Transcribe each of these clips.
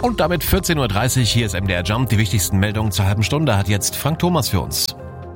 Und damit 14.30 Uhr, hier ist MDR Jump. Die wichtigsten Meldungen zur halben Stunde hat jetzt Frank Thomas für uns.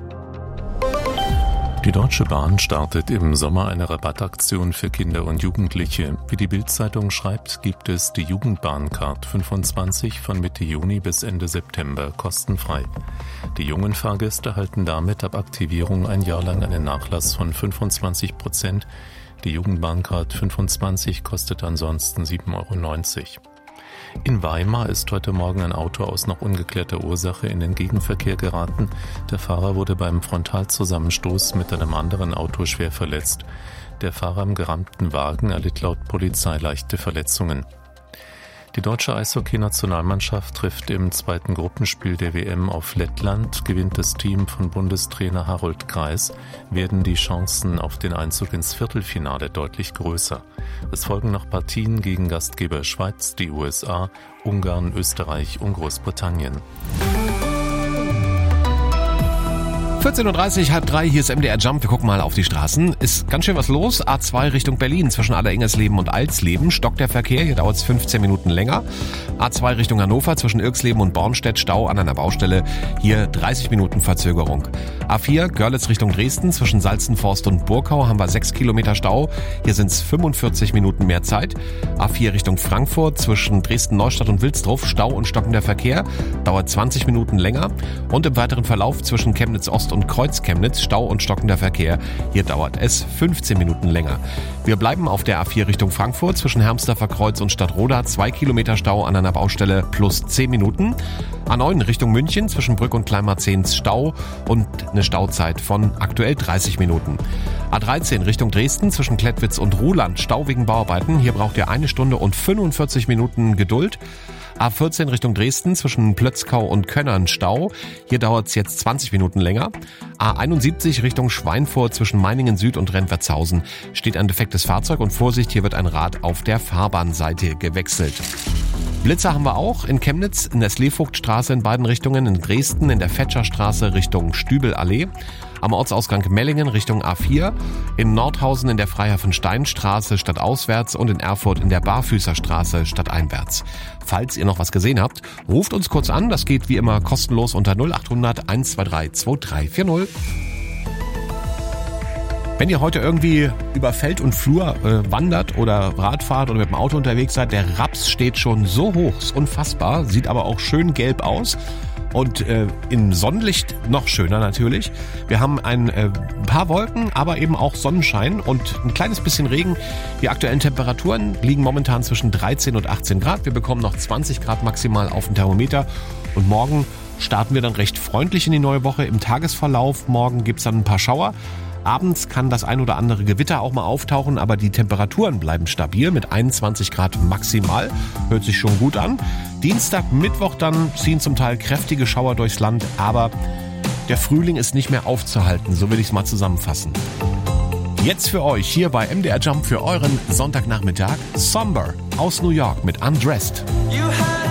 Die Deutsche Bahn startet im Sommer eine Rabattaktion für Kinder und Jugendliche. Wie die Bild-Zeitung schreibt, gibt es die Jugendbahncard 25 von Mitte Juni bis Ende September kostenfrei. Die jungen Fahrgäste erhalten damit ab Aktivierung ein Jahr lang einen Nachlass von 25%. Die Jugendbahncard 25 kostet ansonsten 7,90 €. In Weimar ist heute Morgen ein Auto aus noch ungeklärter Ursache in den Gegenverkehr geraten. Der Fahrer wurde beim Frontalzusammenstoß mit einem anderen Auto schwer verletzt. Der Fahrer im gerammten Wagen erlitt laut Polizei leichte Verletzungen. Die deutsche Eishockey-Nationalmannschaft trifft im zweiten Gruppenspiel der WM auf Lettland. Gewinnt das Team von Bundestrainer Harold Kreis, werden die Chancen auf den Einzug ins Viertelfinale deutlich größer. Es folgen noch Partien gegen Gastgeber Schweiz, die USA, Ungarn, Österreich und Großbritannien. 14.30 Uhr, halb drei, hier ist MDR Jump. Wir gucken mal auf die Straßen. Ist ganz schön was los. A2 Richtung Berlin zwischen Alleringersleben und Alsleben. Stockt der Verkehr, hier dauert es 15 Minuten länger. A2 Richtung Hannover zwischen Irxleben und Bornstedt. Stau an einer Baustelle. Hier 30 Minuten Verzögerung. A4 Görlitz Richtung Dresden zwischen Salzenforst und Burkau haben wir 6 Kilometer Stau. Hier sind es 45 Minuten mehr Zeit. A4 Richtung Frankfurt zwischen Dresden-Neustadt und Wilsdruff. Stau und stockender Verkehr. Dauert 20 Minuten länger. Und im weiteren Verlauf zwischen Chemnitz-Ost und Kreuz-Chemnitz, Stau und stockender Verkehr. Hier dauert es 15 Minuten länger. Wir bleiben auf der A4 Richtung Frankfurt zwischen Hermsdorfer Kreuz und Stadtroda. 2 Kilometer Stau an einer Baustelle plus 10 Minuten. A9 Richtung München zwischen Brück und Kleinmarzehns Stau und eine Stauzeit von aktuell 30 Minuten. A13 Richtung Dresden zwischen Klettwitz und Ruhland. Stau wegen Bauarbeiten. Hier braucht ihr 1 Stunde und 45 Minuten Geduld. A14 Richtung Dresden zwischen Plötzkau und Könnern Stau. Hier dauert es jetzt 20 Minuten länger. A71 Richtung Schweinfurt zwischen Meiningen Süd und Rentwertshausen steht ein defektes Fahrzeug und Vorsicht, hier wird ein Rad auf der Fahrbahnseite gewechselt. Blitzer haben wir auch in Chemnitz, in der Sleevogtstraße in beiden Richtungen, in Dresden, in der Fetscherstraße Richtung Stübelallee, am Ortsausgang Mellingen Richtung A4, in Nordhausen in der Freihafensteinstraße stadtauswärts und in Erfurt in der Barfüßerstraße stadteinwärts. Falls ihr noch was gesehen habt, ruft uns kurz an, das geht wie immer kostenlos unter 0800 123 2340. Wenn ihr heute irgendwie über Feld und Flur wandert oder Radfahrt oder mit dem Auto unterwegs seid, der Raps steht schon so hoch, ist unfassbar, sieht aber auch schön gelb aus und im Sonnenlicht noch schöner natürlich. Wir haben ein paar Wolken, aber eben auch Sonnenschein und ein kleines bisschen Regen. Die aktuellen Temperaturen liegen momentan zwischen 13 und 18 Grad. Wir bekommen noch 20 Grad maximal auf dem Thermometer und morgen starten wir dann recht freundlich in die neue Woche. Im Tagesverlauf morgen gibt's dann ein paar Schauer. Abends kann das ein oder andere Gewitter auch mal auftauchen, aber die Temperaturen bleiben stabil mit 21 Grad maximal. Hört sich schon gut an. Dienstag, Mittwoch dann ziehen zum Teil kräftige Schauer durchs Land, aber der Frühling ist nicht mehr aufzuhalten, so will ich es mal zusammenfassen. Jetzt für euch hier bei MDR Jump für euren Sonntagnachmittag Somber aus New York mit Undressed.